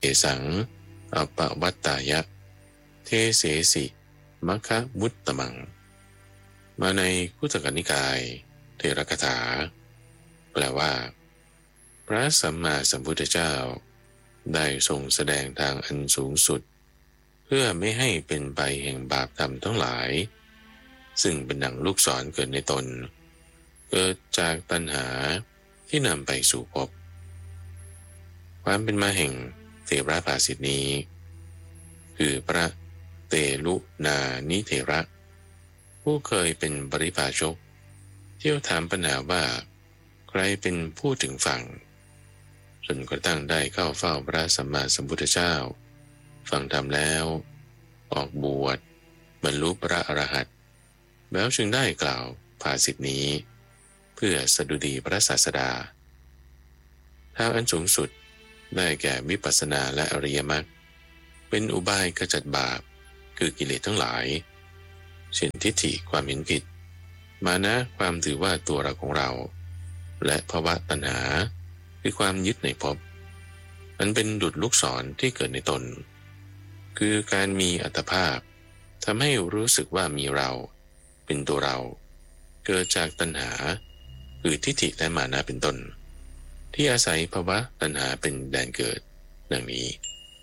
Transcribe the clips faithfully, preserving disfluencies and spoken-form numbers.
เอสังอปวัตตายะเทเสสิมัคคะมุตตมังมาในคุตกนิกายเทระคถาแปลว่าพระสัมมาสัมพุทธเจ้าได้ทรงแสดงทางอันสูงสุดเพื่อไม่ให้เป็นไปแห่งบาปธรรมทั้งหลายซึ่งเป็นดังลูกศรเกิดในตนเกิดจากตัณหาที่นำไปสู่ภพความเป็นมาแห่งเถระภาสิทธินี้คือพระเตลุนานิเถระผู้เคยเป็นปริพาชกเที่ยวถามปัญหาว่าใครเป็นผู้ถึงฝั่งจนกระทั่งได้เข้าเฝ้าพระสัมมาสัมพุทธเจ้าฟังธรรมแล้วออกบวชบรรลุพระอรหันต์แล้วจึงได้กล่าวภาษิตนี้เพื่อสดุดีพระศาสดาทางอันสูงสุดได้แก่วิปัสสนาและอริยมรรคเป็นอุบายขจัดบาปคือกิเลสทั้งหลายเช่นทิฏฐิความเห็นผิดมานะความถือว่าตัวเราของเราและภวะตัณหาคือความยึดในภพมันเป็นดุจลูกศรที่เกิดในตนคือการมีอัตภาพทำให้รู้สึกว่ามีเราเป็นตัวเราเกิดจากตัณหาคือทิฏฐิและมานะเป็นต้นที่อาศัยภวะตัณหาเป็นแดนเกิดดังนี้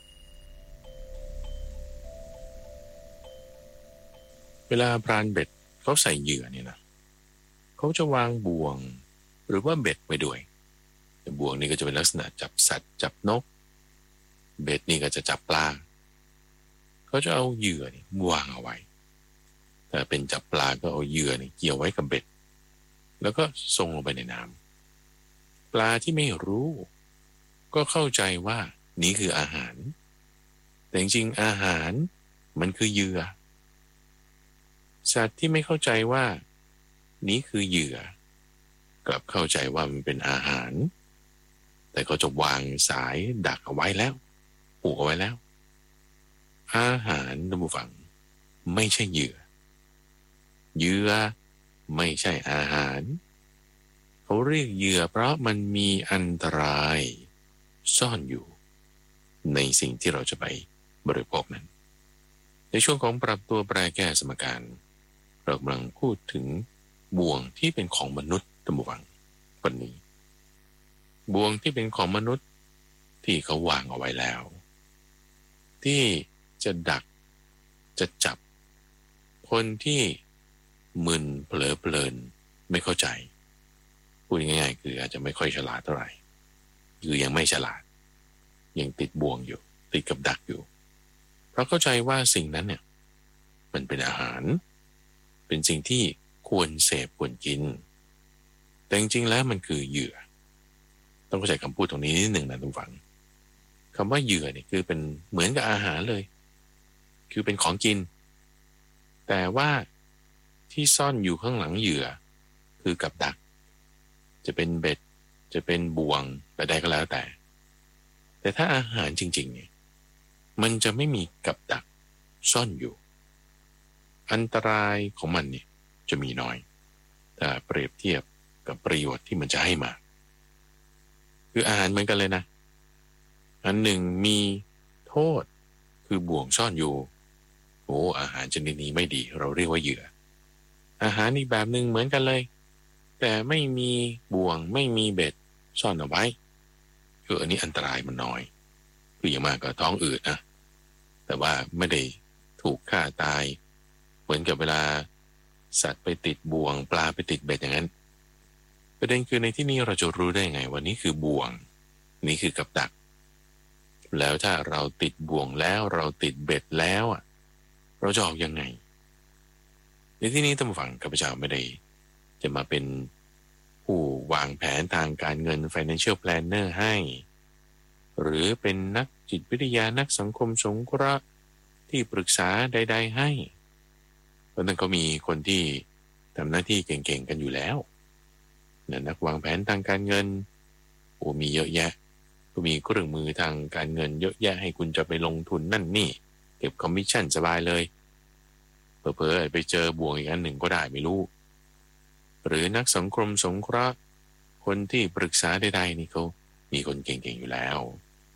เวลาพรานเบ็ดเขาใส่เหยื่อเนี่ยนะเขาจะวางบ่วงหรือว่าเบ็ดไว้ด้วยแต่บ่วงนี่ก็จะเป็นลักษณะจับสัตว์จับนกเบ็ดนี่ก็จะจับปลาเขาจะเอาเหยื่อนี่วางเอาไว้ถ้าเป็นจับปลาก็เอาเหยื่อนี่เกี่ยวไว้กับเบ็ดแล้วก็ส่งลงไปในน้ำปลาที่ไม่รู้ก็เข้าใจว่านี่คืออาหารแต่จริงๆอาหารมันคือเหยื่อสัตว์ที่ไม่เข้าใจว่านี้คือเหยื่อกลับเข้าใจว่ามันเป็นอาหารแต่เขาจะวางสายดักเอาไว้แล้วผูกเอาไว้แล้วอาหารท่านผู้ฟังไม่ใช่เหยื่อเหยื่อไม่ใช่อาหารเขาเรียกเหยื่อเพราะมันมีอันตรายซ่อนอยู่ในสิ่งที่เราจะไปบริโภคนั้นในช่วงของปรับตัวแปรแก้สมการเรากำลังพูดถึงบ่วงที่เป็นของมนุษย์ท่านผู้ฟังวันนี้บ่วงที่เป็นของมนุษย์ที่เขาวางเอาไว้แล้วที่จะดักจะจับคนที่มึนเผลอเพลินไม่เข้าใจพูดง่ายๆคืออาจจะไม่ค่อยฉลาดเท่าไหร่คือยังไม่ฉลาดยังติดบ่วงอยู่ติดกับดักอยู่เพราะเข้าใจว่าสิ่งนั้นเนี่ยมันเป็นอาหารเป็นสิ่งที่ควรเสพควรกินแต่จริงๆแล้วมันคือเหยื่อต้องเข้าใจคำพูดตรงนี้นิดหนึ่งนะทุกฝังคำว่าเหยื่อเนี่ยคือเป็นเหมือนกับอาหารเลยคือเป็นของกินแต่ว่าที่ซ่อนอยู่ข้างหลังเหยื่อคือกับดักจะเป็นเบ็ดจะเป็นบ่วงแต่ใดก็แล้วแต่แต่ถ้าอาหารจริงๆเนี่ยมันจะไม่มีกับดักซ่อนอยู่อันตรายของมันเนี่ยจะมีน้อยถ้าเปรียบเทียบกับประโยชน์ที่มันจะให้มาคืออาหารเหมือนกันเลยนะอันหนึ่งมีโทษคือบ่วงซ่อนอยู่โอ้อาหารชนิดนี้ไม่ดีเราเรียกว่าเหยื่ออาหารอีกแบบหนึ่งเหมือนกันเลยแต่ไม่มีบ่วงไม่มีเบ็ดซ่อนเอาไว้คืออันนี้อันตรายมันน้อยคืออย่างมากก็ท้องอืดนะแต่ว่าไม่ได้ถูกฆ่าตายเหมือนกับเวลาสัตว์ไปติดบ่วงปลาไปติดเบ็ดอย่างนั้นประเด็นคือในที่นี้เราจะรู้ได้ไงว่านี่คือบ่วงนี่คือกับดักแล้วถ้าเราติดบ่วงแล้วเราติดเบ็ดแล้วอ่ะเราจะออกยังไงในที่นี้ท่านผู้ฟังข้าพเจ้าไม่ได้จะมาเป็นผู้วางแผนทางการเงิน financial planner ให้หรือเป็นนักจิตวิทยานักสังคมสงเคราะห์ที่ปรึกษาใดๆให้เพราะนั้นก็มีคนที่ทำหน้าที่เก่งๆกันอยู่แล้วนักวางแผนทางการเงินโอ้มีเยอะแยะก็มีเครื่องมือทางการเงินเยอะแยะให้คุณจะไปลงทุนนั่นนี่เก็บคอมมิชชั่นสบายเลยเผลอๆไปเจอบ่วงอีกอันหนึ่งก็ได้ไม่รู้หรือนักสังคมสงเคราะห์คนที่ปรึกษาใดๆนี่เขามีคนเก่งๆอยู่แล้ว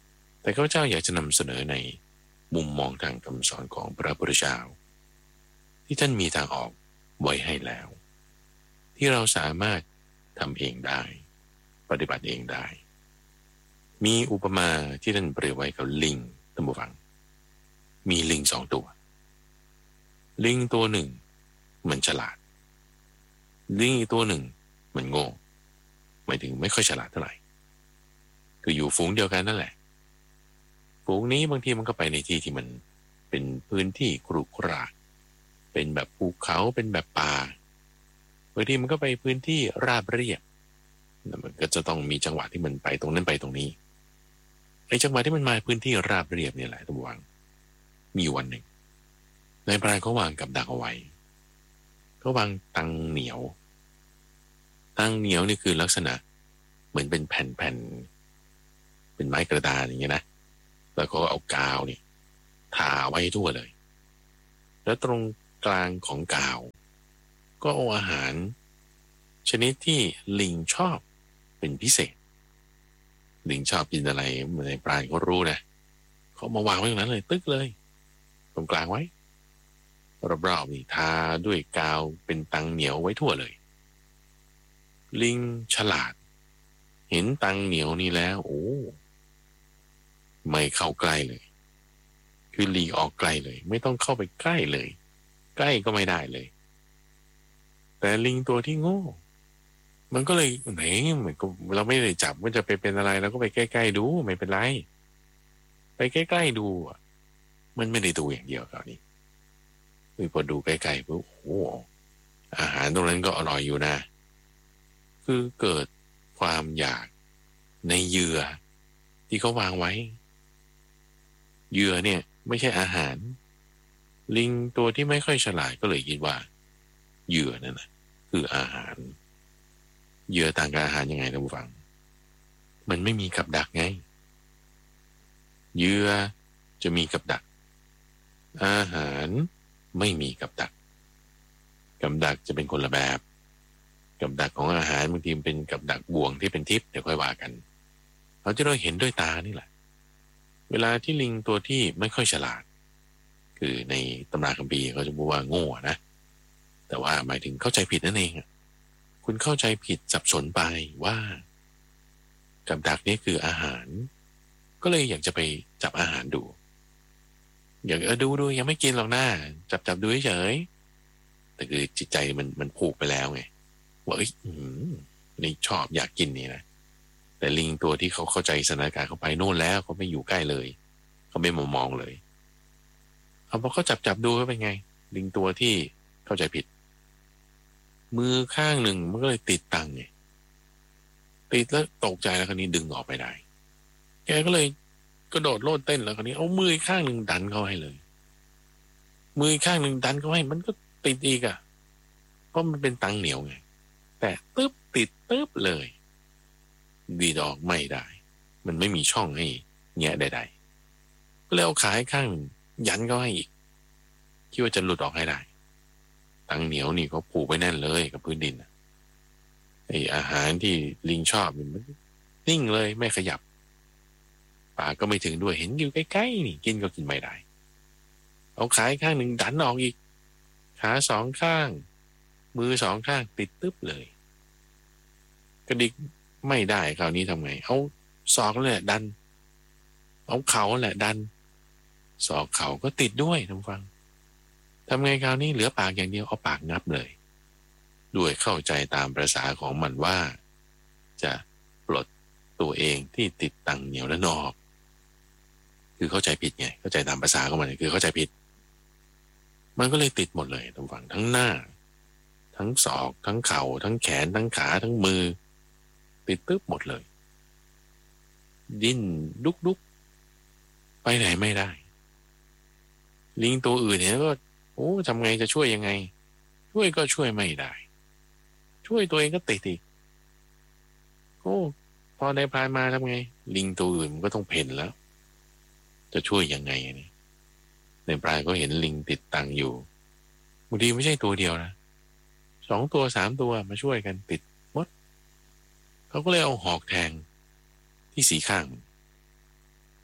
แต่ข้าพเจ้าอยากจะนำเสนอในมุมมองทางคำสอนของพระพุทธเจ้าที่ท่านมีทางออกไว้ให้แล้วที่เราสามารถทำเองได้ปฏิบัติเองได้มีอุปมาที่ท่านเปรียบไว้กับลิงท่านผู้ฟังมีลิงสองตัวลิงตัวหนึ่งมันฉลาดลิงอีกตัวหนึ่งมันโง่หมายถึงไม่ค่อยฉลาดเท่าไหร่คืออยู่ฝูงเดียวกันนั่นแหละฝูงนี้บางทีมันก็ไปในที่ที่มันเป็นพื้นที่กรุกระเป็นแบบภูเขาเป็นแบบป่าบางทีมันก็ไปพื้นที่ราบเรียบมันก็จะต้องมีจังหวะที่มันไปตรงนั้นไปตรงนี้ไอ้จังหวะที่มันมาพื้นที่ราบเรียบเนี่ยแหละทุกวันมีวันหนึ่งนายพรานเขาวางกับดักเอาไว้เขาวางตังเหนียวตังเหนียวนี่คือลักษณะเหมือนเป็นแผ่นๆเป็นไม้กระดานอย่างเงี้ยนะแล้วก็เอากาวนี่ทาไว้ทั่วเลยแล้วตรงกลางของกาวก็เอาอาหารชนิดที่ลิงชอบเป็นพิเศษลิงชอบกินอะไรในปลายก็รู้นะเขามาวางไว้ตรงนั้นเลยตึกเลยตรงกลางไว้รอบๆนี่ทาด้วยกาวเป็นตังเหนียวไว้ทั่วเลยลิงฉลาดเห็นตังเหนียวนี่แล้วโอ้ไม่เข้าใกล้เลยคือหลีกออกไกลเลยไม่ต้องเข้าไปใกล้เลยใกล้ก็ไม่ได้เลยแต่ลิงตัวที่โง่มันก็เลยไหนเหมือนกับเราไม่ได้จับมันจะไปเป็นอะไรเราก็ไปใกล้ๆดูไม่เป็นไรไปใกล้ๆดูมันไม่ได้ดูอย่างเดียวคราวนี้คือพอดูใกล้ๆปุ๊บโอ้อาหารตรงนั้นก็อร่อยอยู่นะคือเกิดความอยากในเหยื่อที่เขาวางไว้เหยื่อเนี่ยไม่ใช่อาหารลิงตัวที่ไม่ค่อยฉลาดก็เลยคิดว่าเหยื่อนั่นนะคืออาหารเหยื่อต่างกับอาหารยังไงท่านผู้ฟังมันไม่มีกับดักไงเหยื่อจะมีกับดักอาหารไม่มีกับดักกับดักจะเป็นคนละแบบกับดักของอาหารบางทีเป็นกับดักบ่วงที่เป็นทิพย์เดี๋ยวค่อยว่ากันเราจะเราเห็นด้วยตานี่แหละเวลาที่ลิงตัวที่ไม่ค่อยฉลาดคือในตำราคัมภีร์เขาจะบอกว่าโง่นะแต่ว่าหมายถึงเข้าใจผิดนั่นเองคุณเข้าใจผิดสับสนไปว่ากับดักนี้คืออาหารก็เลยอยากจะไปจับอาหารดูอยากเออดูดูยังไม่กินหรอกนะจับจับดูเฉยแต่คือจิตใจมันมันผูกไปแล้วไงว่าเอ้ยนี่ชอบอยากกินนี่นะแต่ลิงตัวที่เขาเข้าใจสถานการณ์เขาไปโน่นแล้วเขาไม่อยู่ใกล้เลยเขาไม่มามองเลยเอาพอเขาจับจับดูก็เป็นไงลิงตัวที่เข้าใจผิดมือข้างหนึ่งมันก็เลยติดตังไงติดแล้วตกใจแล้วคราวนี้ดึงออกไปได้แกก็เลยกระโดดโลดเต้นแล้วคราวนี้เอามือข้างหนึ่งดันเข้าให้เลยมือข้างหนึ่งดันเข้าให้มันก็ติดอีกอ่ะเพราะมันเป็นตังเหนียวไงแต่ตึ๊บติดตึ๊บเลยดีดอกไม่ได้มันไม่มีช่องให้แงะใดๆก็เลยเอาขาข้างหนึ่งยันเข้าให้อีกคิดว่าจะหลุดออกให้ได้ตังเหนียวนี่เขาผูกไว้แน่นเลยกับพื้นดินไออาหารที่ลิงชอบมันนิ่งเลยไม่ขยับปากก็ไม่ถึงด้วยเห็นอยู่ใกล้ๆนี่กินก็กินไม่ได้เอาขาข้างหนึ่งดันออกอีกขาสองข้างมือสองข้างติดตึ๊บเลยกระดิกไม่ได้คราวนี้ทำไงเอาศอกนั่นแหละดันเอาเข่านั่นแหละดันศอกเข่าก็ติดด้วยท่านฟังทำไงคราวนี้เหลือปากอย่างเดียวเอาปากงับเลยด้วยเข้าใจตามประสาของมันว่าจะปลดตัวเองที่ติดตังเหนียวและนอกคือเข้าใจผิดไงเข้าใจตามภาษาของมันคือเข้าใจผิดมันก็เลยติดหมดเลยท่านฟังทั้งหน้าทั้งศอกทั้งเข่าทั้งแขนทั้งขาทั้งมือติดตึ๊บหมดเลยดิ้นดุกดุกไปไหนไม่ได้ลิงตัวอื่นเนี่ยก็โอ้ทำไงจะช่วยยังไงช่วยก็ช่วยไม่ได้ช่วยตัวเองก็ติดอีกโอ้พอได้พายมาทำไงลิงตัวอื่นก็ต้องเพ่นแล้วจะช่วยยังไงนี่ในปลายก็เห็นลิงติดตังอยู่บางทีไม่ใช่ตัวเดียวนะสองตัวสามตัวมาช่วยกันติดหมดเขาก็เลยเอาหอกแทงที่สีข้าง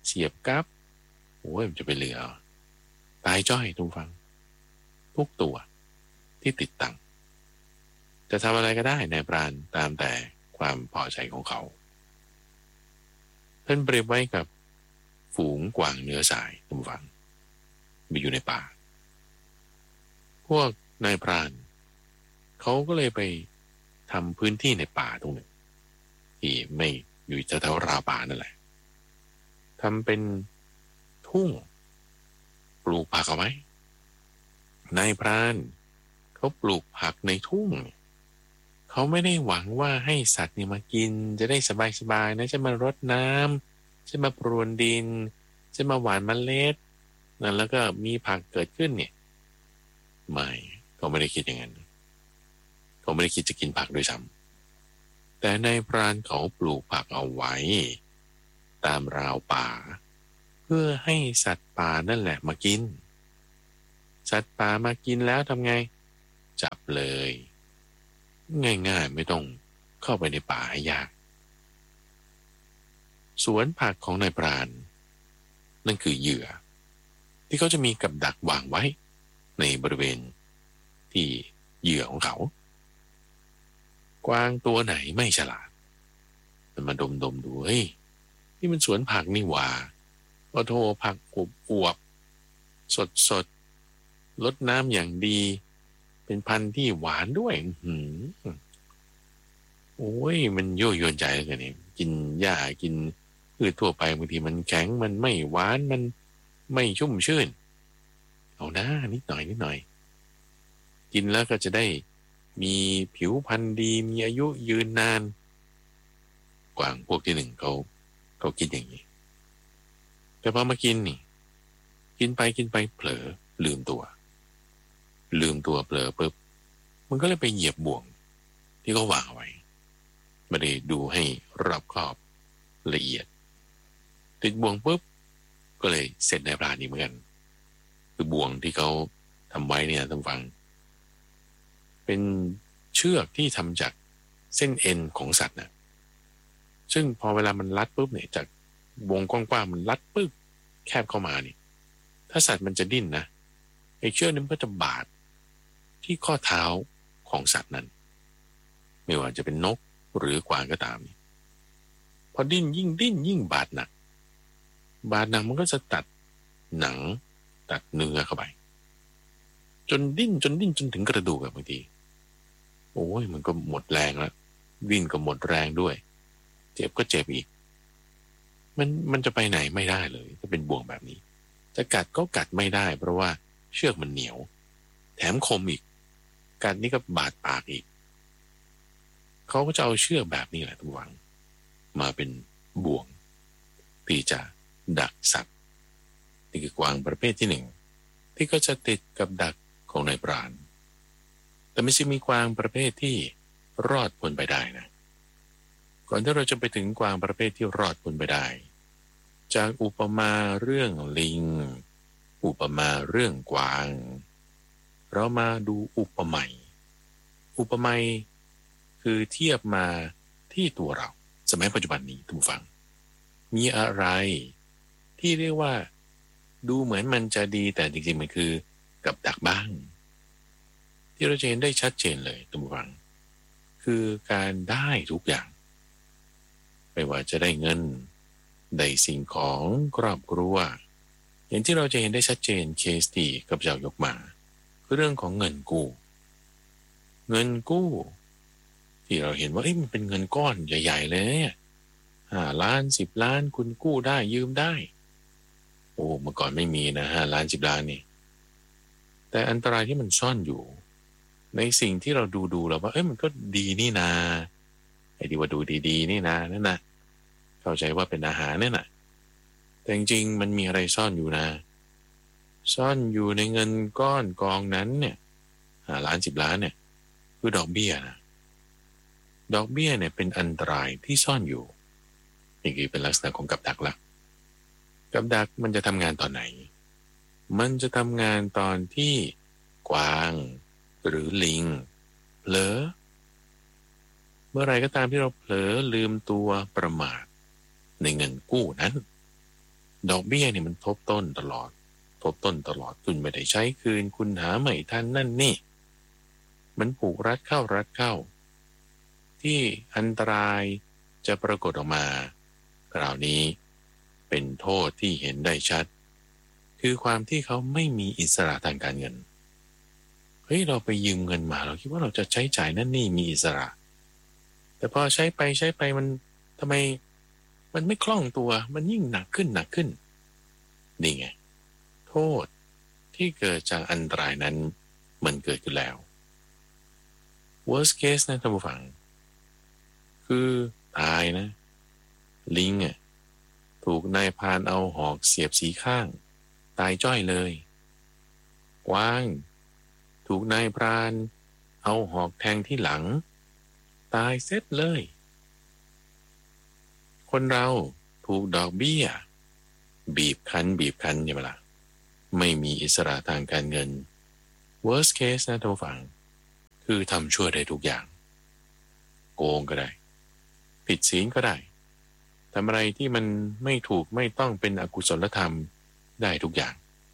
เสียบกับโอ้ยมันจะไปเหลือตายจ้อยทุกฟังทุกตัวที่ติดตั้งจะทำอะไรก็ได้ในปราณตามแต่ความพอใจของเขาท่านเปรียบไว้กับฝูงกวางเนื้อสายทุกฟังมีอยู่ในป่าพวกนายพรานเขาก็เลยไปทำพื้นที่ในป่าตรงหนึ่งที่ไม่อยู่แถวๆราวป่านั่นแหละทำเป็นทุ่งปลูกผักเอาไว้นายพรานเขาปลูกผักในทุ่งเขาไม่ได้หวังว่าให้สัตว์นี่มากินจะได้สบายๆนะจะมารดน้ำจะมาพรวนดินจะมาหว่านเมล็ดนั่นแล้วก็มีผักเกิดขึ้นเนี่ยไม่เขาไม่ได้คิดอย่างนั้นเขาไม่ได้คิดจะกินผักด้วยซ้ำแต่นายพรานเขาปลูกผักเอาไว้ตามราวป่าเพื่อให้สัตว์ป่านั่นแหละมากินสัตว์ป่ามากินแล้วทำไงจับเลยง่ายๆไม่ต้องเข้าไปในป่าให้ยากสวนผักของนายพรานนั่นคือเหยื่อที่เขาจะมีกับดักวางไว้ในบริเวณที่เหยื่อของเขากวางตัวไหนไม่ฉลาดมันมาดมดมดูเฮ้ยนี่มันสวนผักนี่หว่าโอ้โธ่ผักอวบอวบสดสดลดน้ำอย่างดีเป็นพันธุ์ที่หวานด้วยหืมโอ้ยมันโยโยนใจเลยเนี่ยกินหญ้ากินพืชทั่วไปบางทีมันแข็งมันไม่หวานมันไม่ชุ่มชื่นเอานะนิดหน่อยนิดหน่อยกินแล้วก็จะได้มีผิวพรรณดีมีอายุยืนนานกวางพวกที่หนึ่งเขาเขาคิดอย่างนี้แต่พอมากินนี่กินไปกินไปเผลอลืมตัวลืมตัวเผลอปุ๊บมันก็เลยไปเหยียบบ่วงที่เขาวางเอาไว้ไม่ได้ดูให้รอบคอบละเอียดติดบ่วงปุ๊บก็เลยเสร็จในปลานี้เหมือนกันคือบ่วงที่เขาทำไว้เนี่ยท่านฟังเป็นเชือกที่ทำจากเส้นเอ็นของสัตว์นะซึ่งพอเวลามันรัดปุ๊บเนี่ยจากวงกว้างๆมันรัดปึ๊บแคบเข้ามานี่ถ้าสัตว์มันจะดิ้นนะไอ้เชือกนี้มันก็จะบาดที่ข้อเท้าของสัตว์นั้นไม่ว่าจะเป็นนกหรือกวางก็ตามพอดิ้นยิ่งดิ้นยิ่งบาดหนักบาดหนักมันก็จะตัดหนังตัดเนื้อเข้าไปจนดิ้นจนดิ้นจนถึงกระดูกบางทีโอ้ยมันก็หมดแรงแล้วดิ้นก็หมดแรงด้วยเจ็บก็เจ็บอีกมันมันจะไปไหนไม่ได้เลยถ้าเป็นบ่วงแบบนี้จะกัดก็กัดไม่ได้เพราะว่าเชือกมันเหนียวแถมคมอีกกัดนี่ก็บาดปากอีกเขาก็จะเอาเชือกแบบนี้แหละทุกวังมาเป็นบ่วงที่จะดักสัตว์นี่คือกวางประเภทที่หนึ่งที่ก็จะติดกับดักของนายปราณแต่ไม่ใช่มีกวางประเภทที่รอดพ้นไปได้นะก่อนที่เราจะไปถึงกวางประเภทที่รอดพ้นไปได้จากอุปมาเรื่องลิงอุปมาเรื่องกวางเรามาดูอุปไมยอุปไมยคือเทียบมาที่ตัวเราสมัยปัจจุบันนี้ทุกฝังมีอะไรที่เรียกว่าดูเหมือนมันจะดีแต่จริงๆมันคือกับดักบ้างที่เราจะเห็นได้ชัดเจนเลยทุกฝังคือการได้ทุกอย่างไม่ว่าจะได้เงินได้สิ่งของครอบครัวอย่างที่เราจะเห็นได้ชัดเจนเคสที่กับเจ้ายกมาคือเรื่องของเงินกู้เงินกู้ที่เราเห็นว่าเอ้ยมันเป็นเงินก้อนใหญ่ๆเลยเนี่ยห้าล้านสิบล้านคุณกู้ได้ยืมได้โอ้เมื่อก่อนไม่มีนะห้าล้านสิบล้านนี่แต่อันตรายที่มันซ่อนอยู่ในสิ่งที่เราดูดูแล้วว่าเอ้ยมันก็ดีนี่นาไอ้ที่ว่าดูดีๆนี่นานั่นนะเข้าใจว่าเป็นอาหารเนี่ยนะแต่จริงๆมันมีอะไรซ่อนอยู่นะซ่อนอยู่ในเงินก้อนกองนั้นเนี่ยห้าล้านสิบล้านเนี่ยคือดอกเบี้ยนะดอกเบี้ยเนี่ยเป็นอันตรายที่ซ่อนอยู่นี่คือเป็นลักษณะของกับดักละกับดักมันจะทำงานตอนไหนมันจะทำงานตอนที่กวางหรือลิงเผลอเมื่อไรก็ตามที่เราเผลอลืมตัวประมาทในเงินกู้นั้นดอกเบี้ยเนี่ยมันทบต้นตลอดทบต้นตลอดคุณไม่ได้ใช้คืนคุณหาไม่ทันนั่นนี่มันผูกรัดเข้ารัดเข้าที่อันตรายจะปรากฏออกมาคราวนี้เป็นโทษที่เห็นได้ชัดคือความที่เขาไม่มีอิสระทางการเงินเฮ้ยเราไปยืมเงินมาเราคิดว่าเราจะใช้จ่ายนั่นนี่มีอิสระแต่พอใช้ไปใช้ไปมันทำไมมันไม่คล่องตัวมันยิ่งหนักขึ้นหนักขึ้นนี่ไงโทษที่เกิดจากอันตรายนั้นมันเกิดขึ้นแล้ว worst case นะท่านผู้ฟังคือตายนะลิงอ่ะถูกนายพรานเอาหอกเสียบสีข้างตายจ้อยเลยกวางถูกนายพรานเอาหอกแทงที่หลังตายเสร็จเลยคนเราถูกดอกเบี้ยบีบคั้นบีบคั้นใช่ไหมล่ะไม่มีอิสระทางการเงิน worst case นะท่านผู้ฟังคือทำชั่วได้ทุกอย่างโกงก็ได้ผิดศีลก็ได้ทำอะไรที่มันไม่ถูกไม่ต้องเป็นอกุศลธรรมได้ทุกอย่าง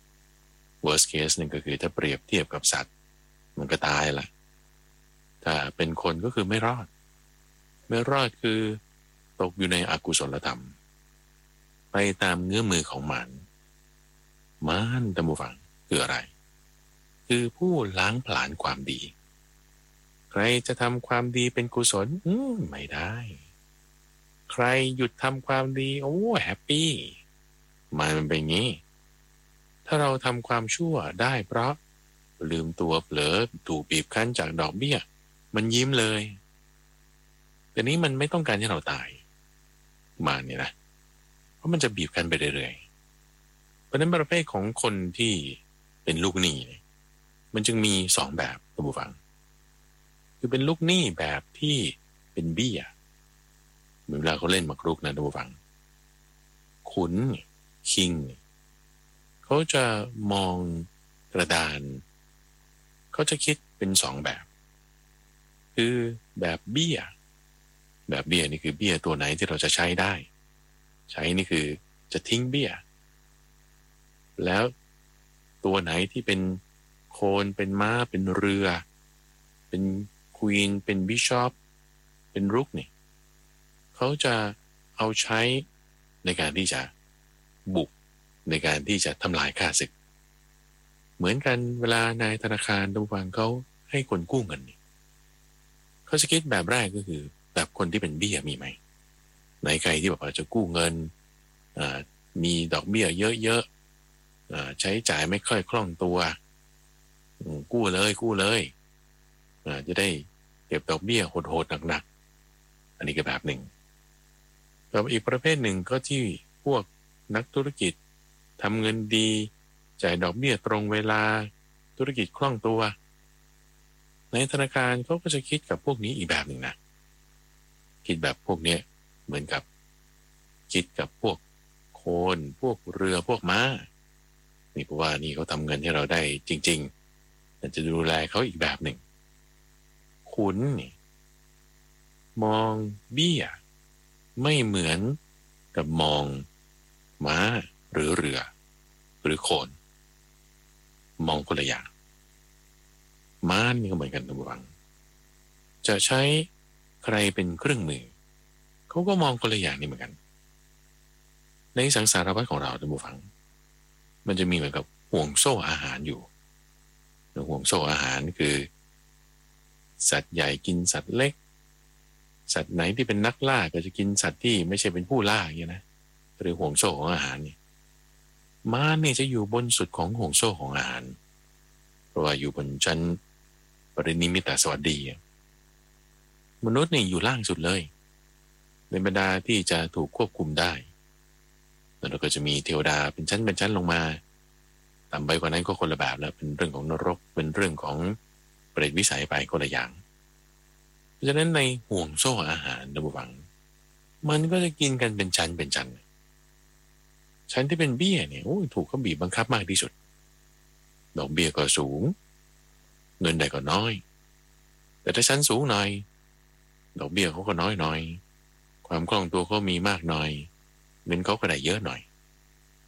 worst case นึงก็คือถ้าเปรียบเทียบกับสัตว์มันก็ตายละถ้าเป็นคนก็คือไม่รอดไม่รอดคือตกอยู่ในอกุศลธรรมไปตามเงื้อมือของมันมันตามบูฟังคืออะไรคือผู้ล้างผลาญความดีใครจะทำความดีเป็นกุศลอืมไม่ได้ใครหยุดทำความดีโอ้แฮปปี้มันเป็นอย่างนี้ถ้าเราทำความชั่วได้เพราะลืมตัวเผลอถูกบีบคั้นจากดอกเบี้ยมันยิ้มเลยแต่นี้มันไม่ต้องการให้เราตายมาเนี่ยนะเพราะมันจะบีบคั้นไปเรื่อยๆเพราะนั้นประเภทของคนที่เป็นลูกหนี้เนี่ยมันจึงมีสองแบบท่านผู้ฟังคือเป็นลูกหนี้แบบที่เป็นเบี้ยเวลาเขาเล่นหมากรุกนะท่านผู้ฟังขุนคิงเขาจะมองกระดานเขาจะคิดเป็นสองแบบคือแบบเบี้ยแบบเบี้ยนี่คือเบี้ยตัวไหนที่เราจะใช้ได้ใช้นี่คือจะทิ้งเบี้ยแล้วตัวไหนที่เป็นโคนเป็นม้าเป็นเรือเป็นควีนเป็นบิชอปเป็นรุกนี่เขาจะเอาใช้ในการที่จะบุกในการที่จะทำลายข้าศึกเหมือนกันเวลานายธนาคารดูฟังเขาให้คนกู้เงินนี่เขาจะคิดแบบแรกก็คือแบบคนที่เป็นเบี้ยมีไหมไหนใครที่บอกว่าจะกู้เงินมีดอกเบี้ยเยอะๆใช้จ่ายไม่ค่อยคล่องตัวกู้เลยกู้เลยจะได้เก็บดอกเบี้ยโหดๆหนักๆอันนี้ก็แบบหนึ่งแล้วอีกประเภทหนึ่งก็ที่พวกนักธุรกิจทำเงินดีจ่ายดอกเบี้ยตรงเวลาธุรกิจคล่องตัวในธนาคารเขาก็จะคิดกับพวกนี้อีกแบบหนึ่งนะคิดแบบพวกนี้เหมือนกับคิดกับพวกโคนพวกเรือพวกม้านี่เพราะว่านี่เขาทำเงินให้เราได้จริงๆแต่จะดูแลเขาอีกแบบหนึ่งขุนนี่มองเบี้ยไม่เหมือนกับมองม้าหรือเรือหรือโคนมองคนละอย่างม้านี่ก็เหมือนกันระวังจะใช้ใครเป็นเครื่องมือเขาก็มองคนละอย่างนี่เหมือนกันในสังสารวัฏของเราท่านผู้ฟังมันจะมีเหมือนกับห่วงโซ่อาหารอยู่ห่วงโซ่อาหารคือสัตว์ใหญ่กินสัตว์เล็กสัตว์ไหนที่เป็นนักล่าก็จะกินสัตว์ที่ไม่ใช่เป็นผู้ล่าอย่างนี้นะหรือห่วงโซ่ของอาหารนี่ม้าเนี่ยจะอยู่บนสุดของห่วงโซ่ของอาหารเพราะว่าอยู่บนชั้นปรินิมิตสวัสดีมนุษย์นี่อยู่ล่างสุดเลยในบรรดาที่จะถูกควบคุมได้แล้วเราก็จะมีเทวดาเป็นชั้นเป็นชั้นลงมาต่ำไปกว่านั้นก็คนละแบบแล้วเป็นเรื่องของนรกเป็นเรื่องของเปรตวิสัยไปคนละอย่างเพราะฉะนั้นในห่วงโซ่อาหารระบบวังมันก็จะกินกันเป็นชั้นเป็นชั้นชั้นที่เป็นเบี้ยเนี่ยโอ้ยถูกเขาบีบบังคับมากที่สุดดอกเบี้ยก็สูงเงินได้ก็น้อยแต่ถ้าชั้นสูงหน่อยดอกเบี้ยเขาก็น้อยหน่อยความคล่องตัวเขามีมากหน่อยเงินเขาก็ได้เยอะหน่อย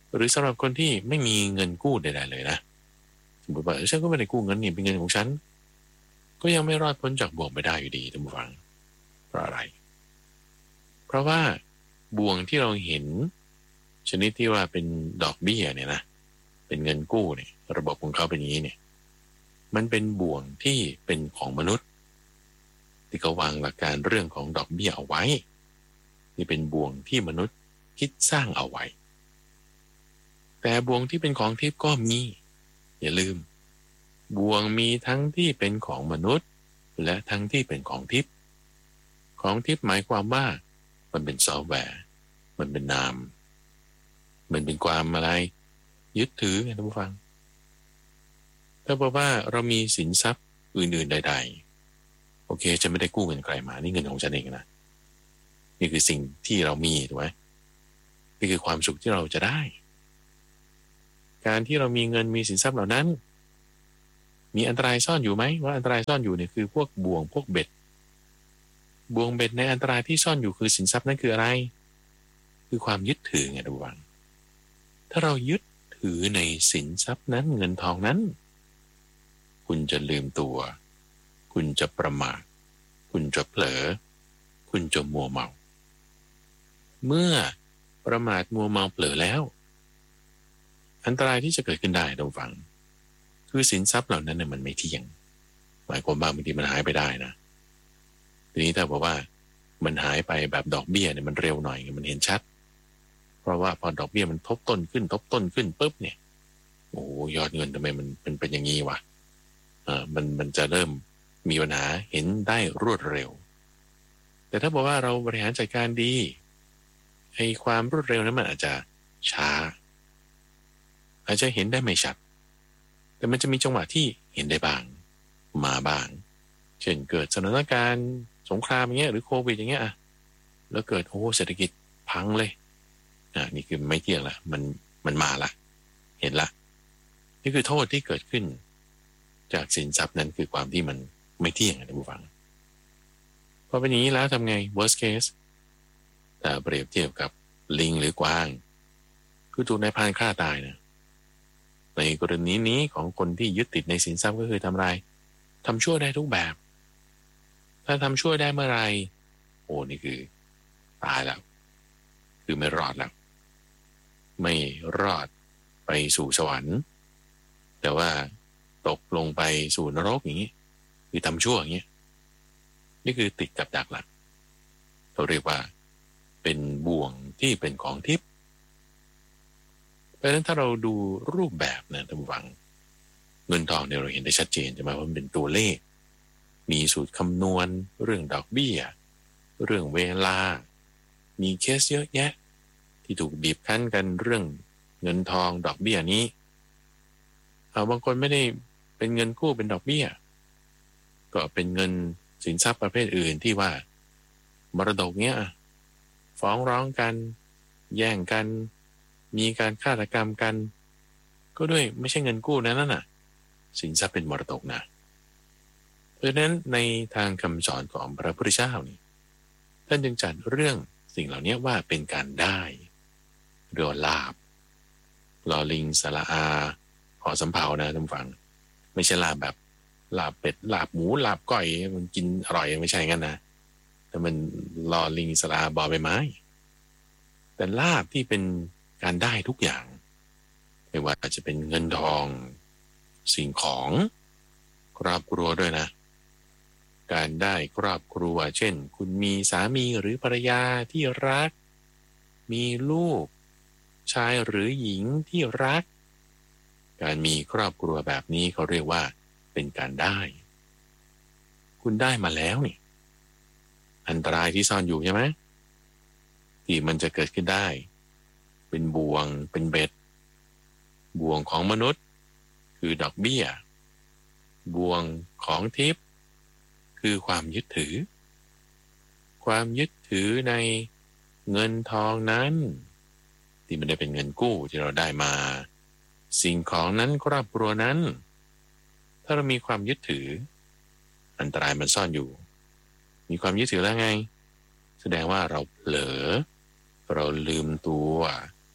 หรือสำหรับคนที่ไม่มีเงินกู้ใดๆเลยนะสมมติว่าฉันก็ไม่ได้กู้เงินนี่เป็นเงินของฉันก็ยังไม่รอดพ้นจากบ่วงไม่ได้อยู่ดีท่านผู้ฟังเพราะอะไรเพราะว่าบ่วงที่เราเห็นชนิดที่ว่าเป็นดอกเบี้ยเนี่ยนะเป็นเงินกู้เนี่ยระบบของเขาเป็นอย่างนี้เนี่ยมันเป็นบ่วงที่เป็นของมนุษย์ที่เขาวางหลักการเรื่องของดอกเบี้ยเอาไว้นี่เป็นบ่วงที่มนุษย์คิดสร้างเอาไว้แต่บ่วงที่เป็นของทิพย์ก็มีอย่าลืมบ่วงมีทั้งที่เป็นของมนุษย์และทั้งที่เป็นของทิพย์ของทิพย์หมายความว่ามันเป็นซอฟต์แวร์มันเป็นนามมันเป็นความอะไรยึดถือไงท่านผู้ฟังถ้าบอกว่าเรามีสินทรัพย์อื่นๆใดๆโอเคจะไม่ได้กู้เงินใครมานี่เงินของฉันเองนะนี่คือสิ่งที่เรามีถูกไหมนี่คือความสุขที่เราจะได้การที่เรามีเงินมีสินทรัพย์เหล่านั้นมีอันตรายซ่อนอยู่ไหมว่าอันตรายซ่อนอยู่เนี่ยคือพวกบ่วงพวกเบ็ดบ่วงเบ็ดในอันตรายที่ซ่อนอยู่คือสินทรัพย์นั่นคืออะไรคือความยึดถือไงทุกฝังถ้าเรายึดถือในสินทรัพย์นั้นเงินทองนั้นคุณจะลืมตัวคุณจะประมาทคุณจะเผลอคุณจะมัวเมาเมื่อประมาทมัวเมาเผลอแล้วอันตรายที่จะเกิดขึ้นได้ทุกฝังคือสินทรัพย์เหล่านั้นเนี่ยมันไม่เที่ยงหมายความว่าบางทีมันหายไปได้นะทีนี้ถ้าบอกว่ามันหายไปแบบดอกเบี้ยเนี่ยมันเร็วหน่อยมันเห็นชัดเพราะว่าพอดอกเบี้ยมันทบต้นขึ้นทบต้นขึ้นปุ๊บเนี่ยโอ้ยอดเงินทำไมมันเป็นเป็นอย่างนี้วะอ่ามันมันจะเริ่มมีปัญหาเห็นได้รวดเร็วแต่ถ้าบอกว่าเราบริหารจัดการดีไอ้ความรวดเร็วนั้นมันอาจจะช้าอาจจะเห็นได้ไม่ชัดแต่มันจะมีจังหวะที่เห็นได้บ้างมาบ้างเช่นเกิดสถานการณ์สงครามอย่างเงี้ยหรือโควิดอย่างเงี้ยอ่ะแล้วเกิดโอ้เศรษฐกิจพังเลยอ่ะนี่คือไม่เที่ยงละมันมันมาละเห็นละนี่คือโทษที่เกิดขึ้นจากสินทรัพย์นั้นคือความที่มันไม่เที่ยงนะท่านผู้ฟังพอเป็นอย่างนี้แล้วทำไง worst case แต่เปรียบเทียบกับลิงหรือกวางคือถูกนายพรานฆ่าตายนะในกรณีนี้ของคนที่ยึดติดในสินทรัพย์ก็คือทำลายทำชั่วได้ทุกแบบถ้าทำชั่วได้เมื่อไรโอ้นี่คือตายแล้วคือไม่รอดแล้วไม่รอดไปสู่สวรรค์แต่ว่าตกลงไปสู่นรกอย่างนี้คือทำชั่วอย่างนี้นี่คือติดกับดักหลักเราเรียกว่าเป็นบ่วงที่เป็นของทิพย์เพราะฉะนั้นถ้าเราดูรูปแบบนะท่านผู้ฟังเงินทองเนี่ยเราเห็นได้ชัดเจนใช่ไหมว่ามันเป็นตัวเลขมีสูตรคำนวณเรื่องดอกเบี้ยเรื่องเวลามีเคสเยอะแยะที่ถูกบีบคั้นกันเรื่องเงินทองดอกเบี้ยนี้เอาบางคนไม่ได้เป็นเงินกู้เป็นดอกเบี้ยก็เป็นเงินสินทรัพย์ประเภทอื่นที่ว่ามรดกเนี้ยฟ้องร้องกันแย่งกันมีการฆาตกรรมกันก็ด้วยไม่ใช่เงินกู้นะนั่นน่ะสินทรัพย์เป็นมรดกนะเพราะฉะนั้นในทางคำสอนของพระพุทธเจ้านี่ท่านจึงจัดเรื่องสิ่งเหล่านี้ว่าเป็นการได้เรือลาบลอลิงสระอาขอสำเภานะท่านฟังไม่ใช่ลาบแบบลาบเป็ดลาบหมูลาบก้อยมันกินอร่อยไม่ใช่งั้นนะแต่มันลอลิงสระอาบอใบไม้แต่ลาบที่เป็นการได้ทุกอย่างไม่ว่าจะเป็นเงินทองสิ่งของครอบครัวด้วยนะการได้ครอบครัวเช่นคุณมีสามีหรือภรรยาที่รักมีลูกชายหรือหญิงที่รักการมีครอบครัวแบบนี้เขาเรียกว่าเป็นการได้คุณได้มาแล้วนี่อันตรายที่ซ่อนอยู่ใช่ไหมที่มันจะเกิดขึ้นได้เป็นบ่วงเป็นเบ็ดบ่วงของมนุษย์คือดอกเบี้ยบ่วงของทิพย์คือความยึดถือความยึดถือในเงินทองนั้นที่มันได้เป็นเงินกู้ที่เราได้มาสิ่งของนั้นครอบครัวนั้นถ้าเรามีความยึดถืออันตรายมันซ่อนอยู่มีความยึดถือแล้วไงแสดงว่าเราเผลอเราลืมตัว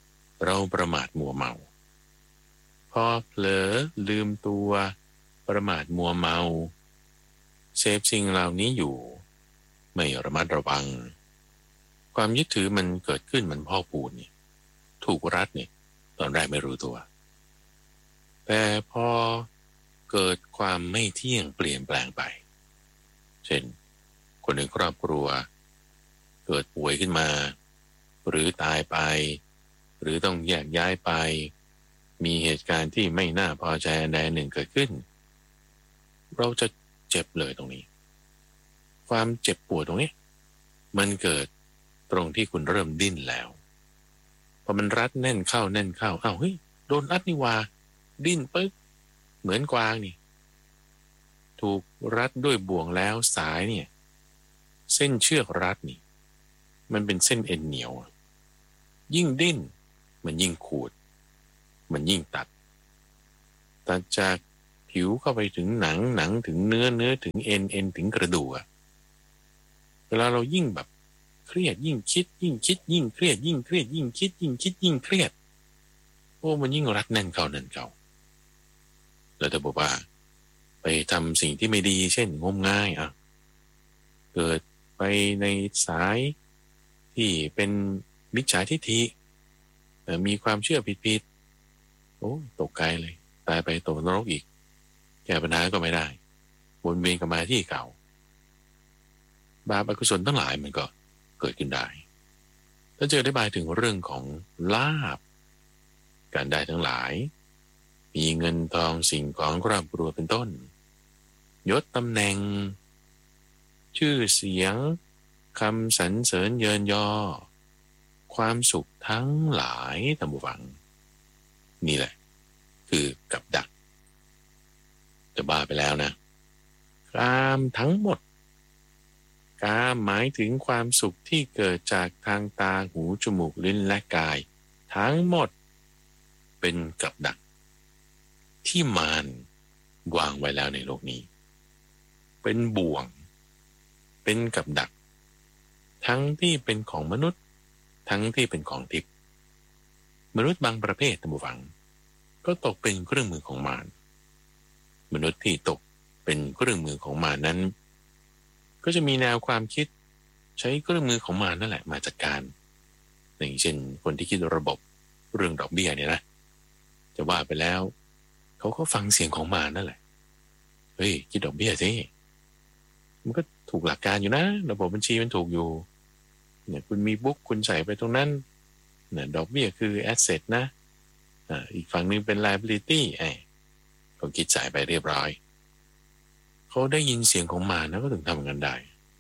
เราประมาทมัวเมาพอเผลอลืมตัวประมาทมัวเมาเสพสิ่งเหล่านี้อยู่ไม่ระมัดระวังความยึดถือมันเกิดขึ้นมันพอกพูนนี่ถูกรัดนี่ตอนแรกไม่รู้ตัวแต่พอเกิดความไม่เที่ยงเปลี่ยนแปลงไปเช่นคนในครอบครัวเกิดป่วยขึ้นมาหรือตายไปหรือต้องแยกย้ายไปมีเหตุการณ์ที่ไม่น่าพอใจใดหนึ่งเกิดขึ้นเราจะเจ็บเลยตรงนี้ความเจ็บปวดตรงนี้มันเกิดตรงที่คุณเริ่มดิ้นแล้วพอมันรัดแน่นเข้าแน่นเข้าอ้าวเฮ้ยโดนรัดนี่ว่าดิ้นปึ๊กเหมือนกวางนี่ถูกรัดด้วยบ่วงแล้วสายเนี่ยเส้นเชือกรัดนี่มันเป็นเส้นเอ็นเหนียวยิ่งดิ้นมันยิ่งขูดมันยิ่งตัดตัดจากผิวเข้าไปถึงหนังหนังถึงเนื้อเนื้อถึงเอ็นเอ็นถึงกระดูกเวลาเรายิ่งแบบเครียดยิ่งคิดยิ่งคิดยิ่งเครียดยิ่งเครียดยิ่งคิดยิ่งคิดยิ่งเครียดโอ้มันยิ่งรัดแน่นเข้าแน่นเข้าแล้วถ้าบอกว่าไปทำสิ่งที่ไม่ดีเช่นงมงายอ่ะเกิดไปในสายที่เป็นมิจฉาทิฏฐิมีความเชื่อผิดๆโอ้ตกไกลเลยตายไปตกนรกอีกแก้ปัญหาก็ไม่ได้วนเวียนกลับมาที่เก่าบาปอกุศลทั้งหลายมันก็เกิดขึ้นได้ถ้าจะอธิบายถึงเรื่องของลาภการได้ทั้งหลายมีเงินทองสิ่งของครอบครัวเป็นต้นยศตำแหน่งชื่อเสียงคำสรรเสริญเยินยอความสุขทั้งหลายท่านผู้ฟังนี่แหละคือกับดักจะบ้าไปแล้วนะกามทั้งหมดกามหมายถึงความสุขที่เกิดจากทางตาหูจมูกลิ้นและกายทั้งหมดเป็นกับดักที่มารวางไว้แล้วในโลกนี้เป็นบ่วงเป็นกับดักทั้งที่เป็นของมนุษย์ทั้งที่เป็นของทิพย์มนุษย์บางประเภทท่านผู้ฟังก็ตกเป็นเครื่องมือของมารมนุษย์ที่ตกเป็นเครื่องมือของมารนั้นก็จะมีแนวความคิดใช้เครื่องมือของมารนั่นแหละมาจัดการอย่างเช่นคนที่คิดระบบเรื่องดอกเบี้ยเนี่ยนะจะว่าไปแล้วเขาก็ฟังเสียงของมารนั่นแหละเฮ้ยคิดดอกเบี้ยสิมันก็ถูกหลักการอยู่นะระบบบัญชีมันถูกอยู่เนี่ยคุณมีบุ๊กคุณใส่ไปตรงนั้นเนี่ยดอกเบี้ยคือแอสเซทนะอ่าอีกฝั่งนึงเป็น liability ไอ้เขาคิดใส่ไปเรียบร้อยเขาได้ยินเสียงของมารแล้วก็ถึงทำกันได้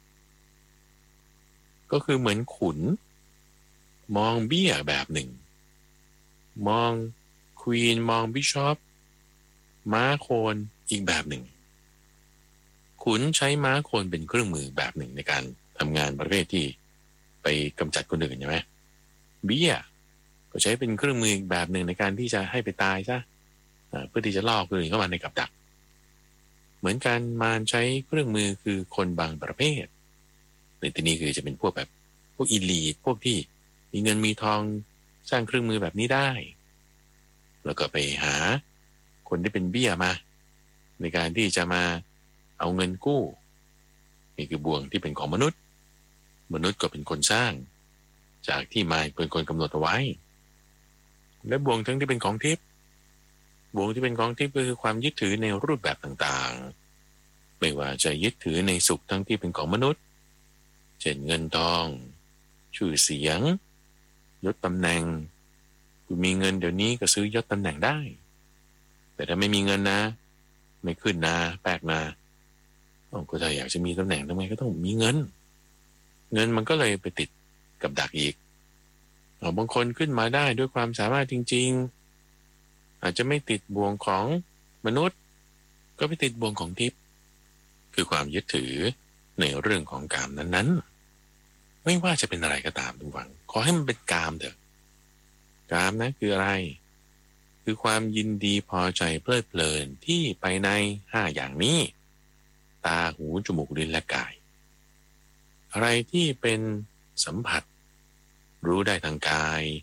ก็คือเหมือนขุนมองเบี้ยแบบหนึ่งมองควีนมองบิชอปม้าโคนอีกแบบหนึ่งขุนใช้ม้าโคนเป็นเครื่องมือแบบหนึ่งในการทำงานประเภทที่ไปกำจัดคนอื่นใช่ไหมเบี้ยก็ใช้เป็นเครื่องมืออีกแบบหนึ่งในการที่จะให้ไปตายซะเพื่อที่จะล่อคนอื่นเข้ามาในกับดักเหมือนกันมารใช้เครื่องมือคือคนบางประเภทในที่นี้คือจะเป็นพวกแบบพวกอีลีทพวกที่มีเงินมีทองสร้างเครื่องมือแบบนี้ได้แล้วก็ไปหาคนที่เป็นเบี้ยมาในการที่จะมาเอาเงินกู้นี่คือบ่วงที่เป็นของมนุษย์มนุษย์ก็เป็นคนสร้างจากที่มารเป็นคนกำหนดเอาไว้และบ่วงทั้งที่เป็นของทิพย์บ่วงที่เป็นของทิพย์ก็คือความยึดถือในรูปแบบต่างๆไม่ว่าจะยึดถือในสุขทั้งที่เป็นของมนุษย์เช่นเงินทองชื่อเสียงยศตำแหน่งคุณมีเงินเดี๋ยวนี้ก็ซื้อยศตำแหน่งได้แต่ถ้าไม่มีเงินนะไม่ขึ้นนะแปลกนะก็ถ้าอยากจะมีตำแหน่งทำไมก็ต้องมีเงินเงินมันก็เลยไปติดกับดักอีกบางคนขึ้นมาได้ด้วยความสามารถจริงๆอาจจะไม่ติดบ่วงของมนุษย์ก็ไปติดบ่วงของทิพย์คือความยึดถือในเรื่องของกามนั้นๆไม่ว่าจะเป็นอะไรก็ตามทุกฝังขอให้มันเป็นกามเถอะกามนะคืออะไรคือความยินดีพอใจเพลิดเพลินที่ไปในห้าอย่างนี้ตาหูจมูกลิ้นและกายอะไรที่เป็นสัมผัสรู้ได้ทางกาย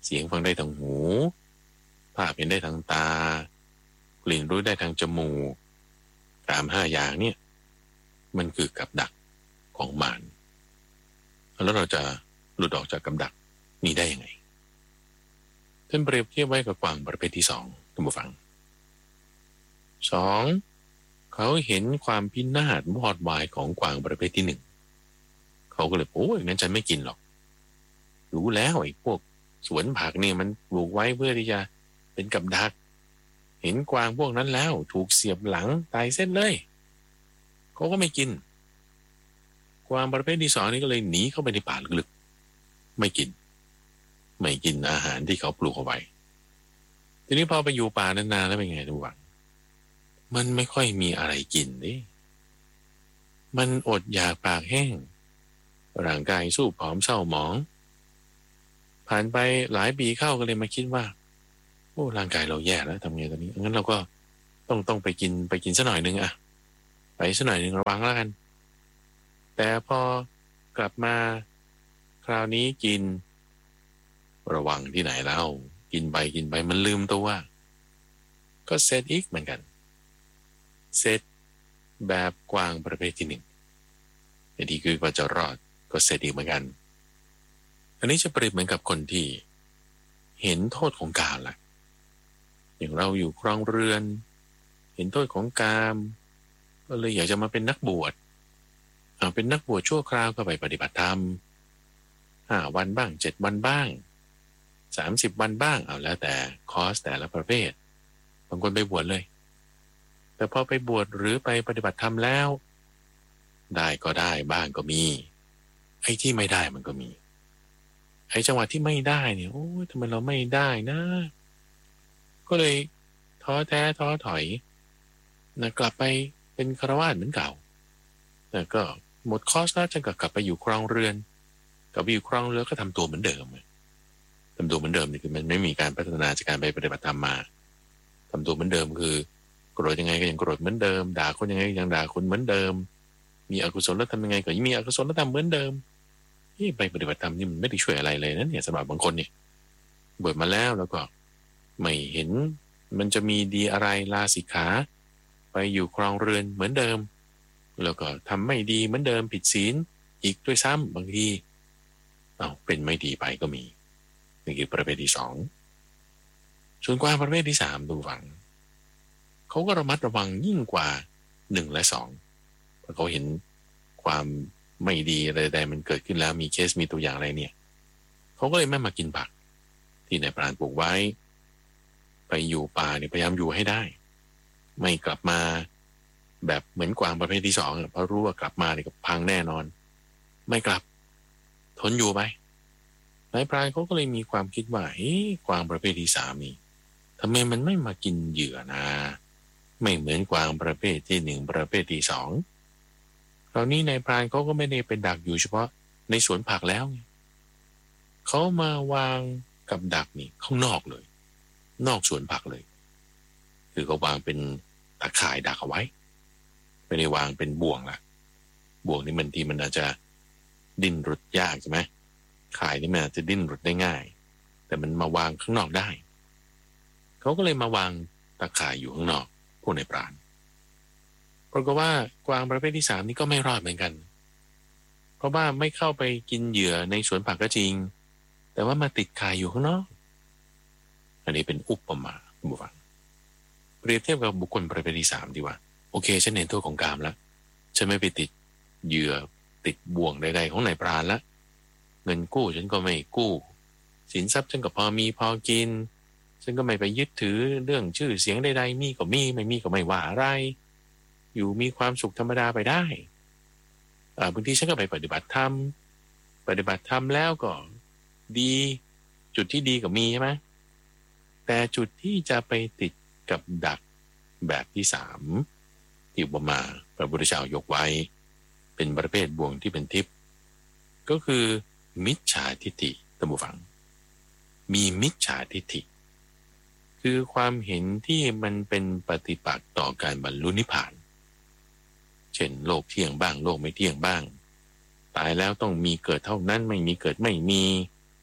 เสียงฟังได้ทางหูภาพเห็นได้ทางตากลิ่นรู้ได้ทางจมูกตามห้าอย่างเนี่ยมันคือกับดักของมารแล้วเราจะหลุดออกจากกับดักนี้ได้ยังไงท่านเปรียบเทียบไว้กับกวางประเภทที่สองท่านผู้ฟังสองเขาเห็นความพินาศวอดวายของกวางประเภทที่หนึ่งเขาก็เลยโอ้ยงั้นฉันไม่กินหรอกรู้แล้วไอ้พวกสวนผักเนี่ยมันปลูกไว้เพื่อที่จะเป็นกับดักเห็นกวางพวกนั้นแล้วถูกเสียบหลังตายเส้นเลยเขาก็ไม่กินกวางประเภทที่สองนี่ก็เลยหนีเข้าไปในป่าลึกๆไม่กินไม่กินอาหารที่เขาปลูกเอาไว้ทีนี้พอไปอยู่ป่านานๆแล้วเป็นไงทุกวันมันไม่ค่อยมีอะไรกินดิมันอดอยากปากแห้งร่างกายสู้ผอมเศร้าหมองผ่านไปหลายปีเข้าก็เลยมาคิดว่าโอ้ร่างกายเราแย่แล้วทำไงตอนนี้งั้นเราก็ต้องต้องไปกินไปกินสักหน่อยนึงอะไปสักหน่อยนึงระวังแล้วกันแต่พอกลับมาคราวนี้กินระวังที่ไหนแล้วกินไปกินไปมันลืมตัวก็เซตอีกเหมือนกันเซตแบบกวางประเภทที่หนึ่งแต่ที่คือว่าจะรอดก็เซตอีกเหมือนกันอันนี้จะเปรียบเหมือนกับคนที่เห็นโทษของกามละอย่างเราอยู่ครองเรือนเห็นโทษของกามก็เลยอยากจะมาเป็นนักบวชเอาเป็นนักบวชชั่วคราวก็ไปปฏิบัติธรรมห้าวันบ้างเจ็ดวันบ้างสามสิบวันบ้างเอาแล้วแต่คอร์สแต่ละประเภทบางคนไปบวชเลยแต่พอไปบวชหรือไปปฏิบัติธรรมแล้วได้ก็ได้บ้างก็มีไอ้ที่ไม่ได้มันก็มีไอ้จังหวะที่ไม่ได้เนี่ยโอ้ยทำไมเราไม่ได้นะก็เลยท้อแท้ท้อถอยนะกลับไปเป็นฆราวาสเหมือนเก่าแล้วก็หมดคอร์สแล้วจะกลับไปอยู่ครองเรือนกลับไปอยู่ครองเรือนก็ทำตัวเหมือนเดิมทำตัวเหมือนเดิมนี่คือมันไม่มีการพัฒนาจากการไปปฏิบัติธรรมมาทำตัวเหมือนเดิมคือโกรธยังไงก็ยังโกรธเหมือนเดิมด่าคนยังไงก็ยังด่าคนเหมือนเดิมมีอกุศลแล้วทำยังไงก็ยังมีอกุศลแล้วทำเหมือนเดิมนี่ไปปฏิบัติธรรมนี่มันไม่ได้ช่วยอะไรเลยนะเนี่ยสำหรับบางคนเนี่ยบวชมาแล้วแล้วก็ไม่เห็นมันจะมีดีอะไรลาสิกขาไปอยู่ครองเรือนเหมือนเดิมแล้วก็ทำไม่ดีเหมือนเดิมผิดศีลอีกด้วยซ้ำบางทีเอาเป็นไม่ดีไปก็มีนี่คือประเภทที่สองส่วนกวางประเภทที่สามดูฟังเขาก็ระมัดระวังยิ่งกว่าหนึ่งและสองเพราะเขาเห็นความไม่ดีอะไรใดมันเกิดขึ้นแล้วมีเคสมีตัวอย่างอะไรเนี่ยเขาก็เลยไม่มากินผักที่นายพรานปลูกไว้ไปอยู่ป่าเนี่ยพยายามอยู่ให้ได้ไม่กลับมาแบบเหมือนกวางประเภทที่สองเพราะรู้ว่ากลับมาเนี่ยก็พังแน่นอนไม่กลับทนอยู่ไปนายพรานเขาก็เลยมีความคิดว่าเฮ้ยกวางประเภทที่สามนี่ทำไมมันไม่มากินเหยื่อนะไม่เหมือนกวางประเภทที่หนึ่งประเภทที่สองคราวนี้นายพรานเขาก็ไม่ได้เป็นดักอยู่เฉพาะในสวนผักแล้วเขามาวางกับดักนี่ข้างนอกเลยนอกสวนผักเลยคือเขาวางเป็นตะข่ายดักเอาไว้ไม่ได้วางเป็นบ่วงละบ่วงนี่มันทีมันอาจจะดิ้นรดยากใช่ไหมข่ายนี่มันอาจจะดิ้นรดได้ง่ายแต่มันมาวางข้างนอกได้เขาก็เลยมาวางตะข่ายอยู่ข้างนอกพวกนายพรานปรากฏว่ากวางประเภทที่สามนี่ก็ไม่รอดเหมือนกันเพราะว่าไม่เข้าไปกินเหยื่อในสวนผักก็จริงแต่ว่ามาติดข่ายอยู่ข้างนอกอันนี้เป็นอุปมาบุฟังเปรียบเทียบกับบุคคลประเภทที่สามดีว่าโอเคฉันเห็นโทษของกามแล้วฉันไม่ไปติดเหยื่อติดบ่วงใดๆของนายพรานละเงินกู้ฉันก็ไม่กู้สินทรัพย์ฉันก็พอมีพอกินฉันก็ไม่ไปยึดถือเรื่องชื่อเสียงใดๆมีก็มีไม่มีก็ไม่ว่าอะไรอยู่มีความสุขธรรมดาไปได้บางทีฉันก็ไปปฏิบัติธรรมปฏิบัติธรรมแล้วก็ดีจุดที่ดีก็มีใช่ไหมแต่จุดที่จะไปติดกับดักแบบที่สามที่อุปมาพระพุทธเจ้ายกไว้เป็นประเภทบ่วงที่เป็นทิพย์ก็คือมิจฉาทิฏฐิท่านผู้ฟังมีมิจฉาทิฏฐิคือความเห็นที่มันเป็นปฏิปักษ์ต่อการบรรลุนิพพานเช่นโลกเที่ยงบ้างโลกไม่เที่ยงบ้างตายแล้วต้องมีเกิดเท่านั้นไม่มีเกิดไม่มี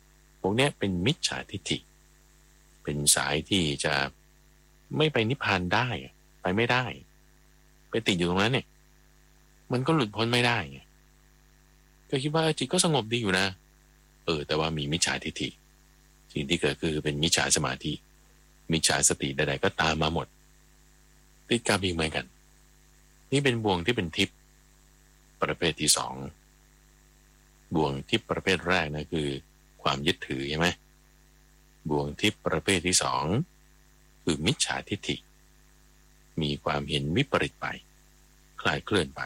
พวกเนี้ยเป็นมิจฉาทิฏฐิเป็นสายที่จะไม่ไปนิพพานได้ไปไม่ได้ไปติดอยู่ตรงนั้นเนี่ยมันก็หลุดพ้นไม่ได้ไงก็คิดว่าจิตก็สงบดีอยู่นะเออแต่ว่ามีมิจฉาทิฏฐิสิ่งที่เกิดคือเป็นมิจฉาสมาธิมิจฉาสติใดๆก็ตามมาหมดติดกับอีกเหมือนกันนี่เป็นบ่วงที่เป็นทิพย์ประเภทที่สองบ่วงทิพย์ประเภทแรกนะคือความยึดถือใช่ไหมบ่วงทิพย์ประเภทที่สองคือมิจฉาทิฏฐิมีความเห็นวิปริตไปคลายเคลื่อนไป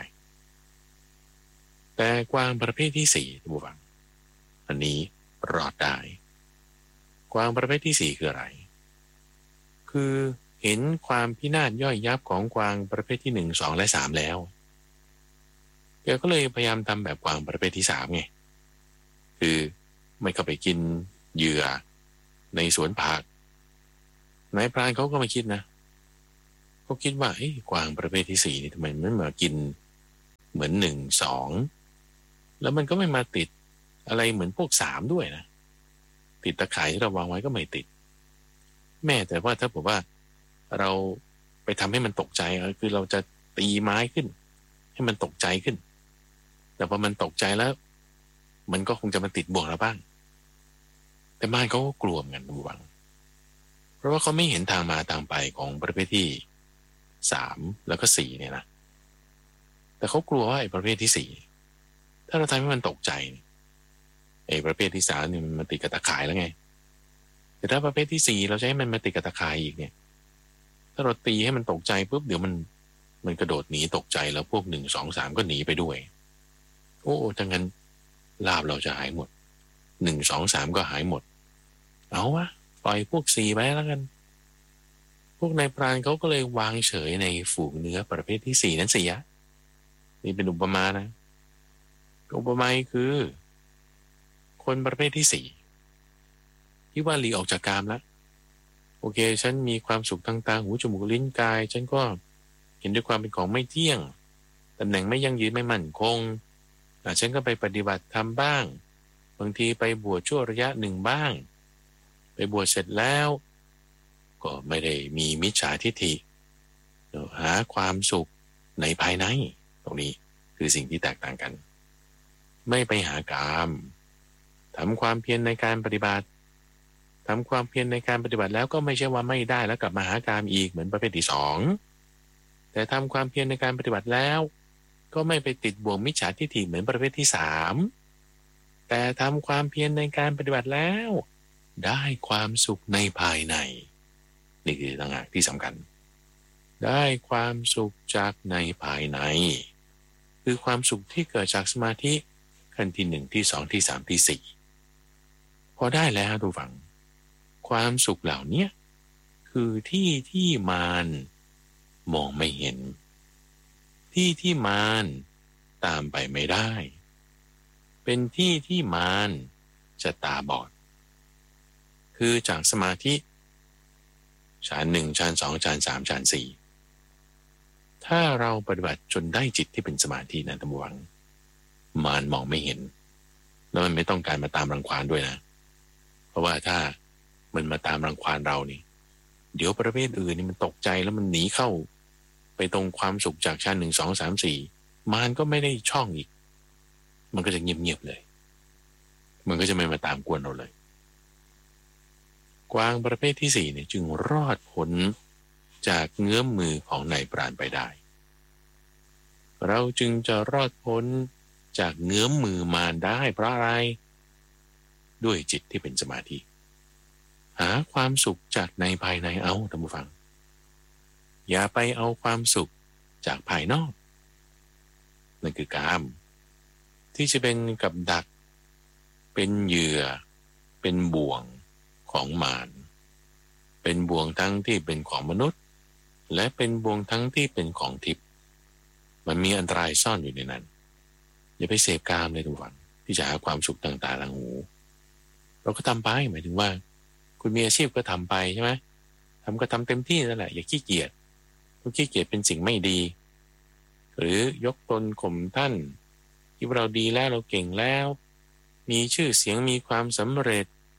แต่กวางประเภทที่สี่ท่านผู้ฟังอันนี้รอดได้กวางประเภทที่สี่คืออะไรคือเห็นความพินาศย่อยยับของกวางประเภทที่หนึ่งสองและสามแล้วแกก็เลยพยายามทำแบบกวางประเภทที่สามไงคือไม่เข้าไปกินเหยื่อในสวนผักนายพรานเขาก็มาคิดนะเขาคิดว่าเฮ้ยกวางประเภทที่สี่นี่ทำไมไม่มากินเหมือนหนึ่งสองแล้วมันก็ไม่มาติดอะไรเหมือนพวกสามด้วยนะติดตะข่ายที่เราวางไว้ก็ไม่ติดแม่แต่ว่าถ้าผมว่าเราไปทำให้มันตกใจคือเราจะตีไม้ขึ้นให้มันตกใจขึ้นแต่พอมันตกใจแล้วมันก็คงจะมาติดบ่วงเราบ้างแต่ม่านเขาก็กลัวเหมือนกันระวังเพราะว่าเขาไม่เห็นทางมาทางไปของประเภทที่สามแล้วก็สี่เนี่ยนะแต่เขากลัวว่าไอ้ประเภทที่สี่ถ้าเราทำให้มันตกใจไอ้ประเภทที่สามเนี่ยมันมาติดกับตะข่ายแล้วไงแต่ถ้าประเภทที่สี่เราใช้ให้มันมาติดกับตะข่ายอีกเนี่ยถ้าเราตีให้มันตกใจปุ๊บเดี๋ยวมันมันกระโดดหนีตกใจแล้วพวกหนึ่งสองสามก็หนีไปด้วยโอ้ถ้างั้นลาบเราจะหายหมดหนึ่งสองสามก็หายหมดเอาวะปล่อยพวกสี่ไปแล้วกันพวกนายพรานเขาก็เลยวางเฉยในฝูงเนื้อประเภทที่สี่นั้นเสียนี่เป็นอุปมานะอุปมาคือคนประเภทที่สี่ที่ว่าหลีออกจากกามแล้วโอเคฉันมีความสุขทางตาหูจมูกลิ้นกายฉันก็เห็นด้วยความเป็นของไม่เที่ยงตำแหน่งไม่ยั่งยืนไม่มั่นคงฉันก็ไปปฏิบัติธรรมบ้างบางทีไปบวชชั่วระยะหนึ่งบ้างไปบวชเสร็จแล้วก็ไม่ได้มีมิจฉาทิฏฐิหาความสุขในภายในตรงนี้คือสิ่งที่แตกต่างกันไม่ไปหากามทำความเพียรในการปฏิบัติทำความเพียรในการปฏิบัติแล้วก็ไม่ใช่ว่าไม่ได้แล้วกลับมาหากามอีกเหมือนประเภทที่สองแต่ทำความเพียรในการปฏิบัติแล้วก็ไม่ไปติดบ่วงมิจฉาทิฏฐิเหมือนประเภทที่สามแต่ทำความเพียรในการปฏิบัติแล้วได้ความสุขในภายในนี่คือต่างหากที่สำคัญได้ความสุขจากในภายในคือความสุขที่เกิดจากสมาธิขั้นที่หนึ่งที่สองที่สามที่สี่พอได้แล้วดูฝังความสุขเหล่านี้คือที่ที่มารมองไม่เห็นที่ที่มารตามไปไม่ได้เป็นที่ที่มารจะตาบอดคือจากสมาธิฌานหนึ่งฌานสองฌานสามฌานสี่ถ้าเราปฏิบัติจนได้จิตที่เป็นสมาธินะท่านผู้ฟังมารมองไม่เห็นแล้วมันไม่ต้องการมาตามรังควานด้วยนะเพราะว่าถ้ามันมาตามรังควานเรานี่เดี๋ยวประเภทอื่นนี่มันตกใจแล้วมันหนีเข้าไปตรงความสุขจากชั้นหนึ่งสองสามสี่มารก็ไม่ได้ช่องอีกมันก็จะเงียบๆเลยมันก็จะไม่มาตามกวนเราเลยกวางประเภทที่สี่เนี่ยจึงรอดพ้นจากเงื้อมมือของนายพรานไปได้เราจึงจะรอดพ้นจากเงื้อมมือมารได้เพราะอะไรด้วยจิตที่เป็นสมาธิหาความสุขจากในภายในเอาท่านผู้ฟังอย่าไปเอาความสุขจากภายนอกนั่นคือกามที่จะเป็นกับดักเป็นเหยื่อเป็นบ่วงของมารเป็นบ่วงทั้งที่เป็นของมนุษย์และเป็นบ่วงทั้งที่เป็นของทิพย์มันมีอันตรายซ่อนอยู่ในนั้นอย่าไปเสพกามเลยทุกฝังที่จะหาความสุขต่างๆทางหูเราก็ทำไปหมายถึงว่าคุณมีอาชีพก็ทำไปใช่ไหมทำก็ทำเต็มที่นั่นแหละอย่าขี้เกียจเพราะขี้เกียจเป็นสิ่งไม่ดีหรือยกตนข่มท่านที่เราดีแล้วเราเก่งแล้วมีชื่อเสียงมีความสำเร็จ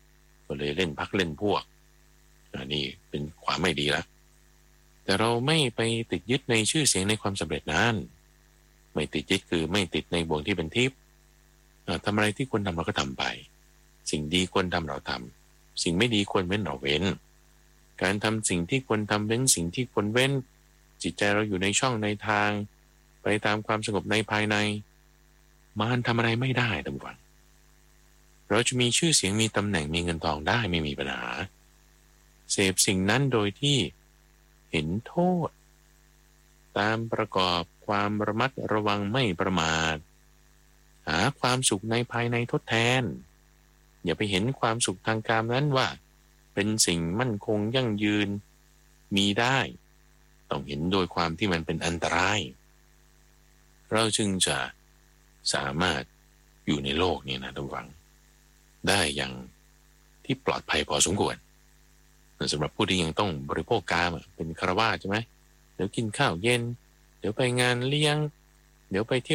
ก็เลยเล่นพักเล่นพวกอันนี้เป็นความไม่ดีละแต่เราไม่ไปติดยึดในชื่อเสียงในความสำเร็จนั้นไม่ติดยึดคือไม่ติดในบ่วงที่เป็นทิพย์ทำอะไรที่ควรทำเราก็ทำไปสิ่งดีควรทำเราทำสิ่งไม่ดีควรเว้นเราเว้นการทำสิ่งที่ควรทำเว้นสิ่งที่ควรเว้นจิตใจเราอยู่ในช่องในทางไปตามความสงบในภายในมารทำอะไรไม่ได้ท่านผู้ฟังเราจะมีชื่อเสียงมีตำแหน่งมีเงินทองได้ไม่มีปัญหาเสพสิ่งนั้นโดยที่เห็นโทษตามประกอบความระมัดระวังไม่ประมาทหาความสุขในภายในทดแทนอย่าไปเห็นความสุขทางกามนั้นว่าเป็นสิ่งมั่นคงยั่งยืนมีได้ต้องเห็นโดยความที่มันเป็นอันตรายเราจึงจะสามารถอยู่ในโลกนี้นะทุกฝังได้อย่างที่ปลอดภัยพอสมควรสำหรับผู้ที่ยังต้องบริโภคกามเป็นฆราวาสใช่ไหมเดี๋ยวกินข้าวเย็นเดี๋ยวไปงานเลี้ยงเดี๋ยวไปเที่ยว